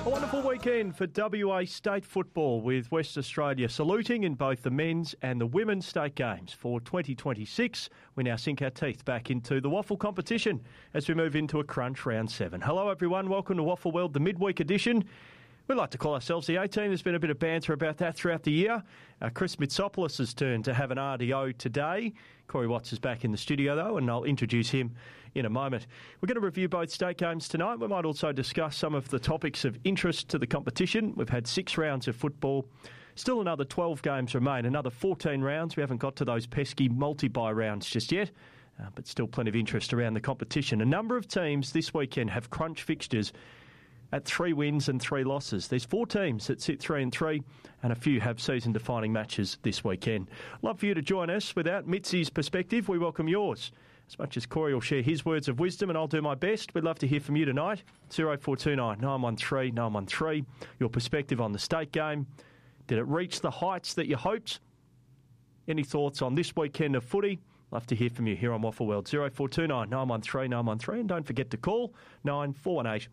A wonderful weekend for WA state football, with West Australia saluting in both the men's and the women's state games for 2026. We now sink our teeth back into the WAFL competition as we move into a crunch round 7. Hello everyone, welcome to WAFL World, the midweek edition. We like to call ourselves the A-Team. There's been a bit of banter about that throughout the year. Chris Mitsopoulos' turn to have an RDO today. Corey Watts is back in the studio, though, and I'll introduce him in a moment. We're going to review both state games tonight. We might also discuss some of the topics of interest to the competition. We've had 6 rounds of football. Still another 12 games remain, another 14 rounds. We haven't got to those pesky multi-bye rounds just yet, but still plenty of interest around the competition. A number of teams this weekend have crunch fixtures at 3 wins and 3 losses. There's 4 teams that sit 3-3, and a few have season-defining matches this weekend. Love for you to join us. Without Mitzi's perspective, we welcome yours. As much as Corey will share his words of wisdom, and I'll do my best, we'd love to hear from you tonight. 0429 913 913. Your perspective on the state game. Did it reach the heights that you hoped? Any thoughts on this weekend of footy? Love to hear from you here on WAFL World. 0429 913 913. And don't forget to call 9418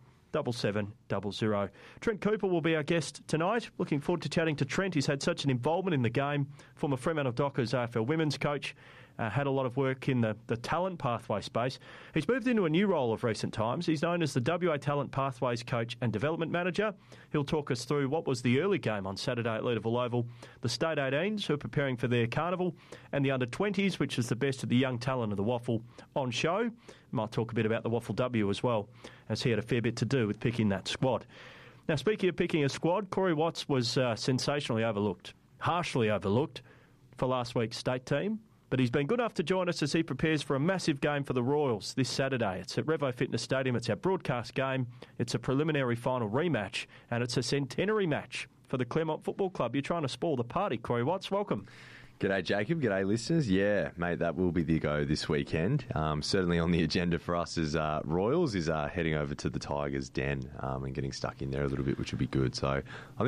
7700. Trent Cooper will be our guest tonight. Looking forward to chatting to Trent. He's had such an involvement in the game. Former Fremantle Dockers AFL women's coach. Had a lot of work in the talent pathway space. He's moved into a new role of recent times. He's known as the WA Talent Pathways Coach and Development Manager. He'll talk us through what was the early game on Saturday at Leederville Oval, the State 18s who are preparing for their carnival, and the under-20s, which is the best of the young talent of the WAFL, on show. Might talk a bit about the WAFL W as well, as he had a fair bit to do with picking that squad. Now, speaking of picking a squad, Corey Watts was sensationally overlooked, harshly overlooked for last week's state team. But he's been good enough to join us as he prepares for a massive game for the Royals this Saturday. It's at Revo Fitness Stadium. It's our broadcast game. It's a preliminary final rematch, and it's a centenary match for the Claremont Football Club. You're trying to spoil the party, Corey Watts. Welcome. G'day, Jacob. G'day, listeners. Yeah, mate, that will be the go this weekend. Certainly on the agenda for us as Royals is heading over to the Tigers' den and getting stuck in there a little bit, which would be good. So I think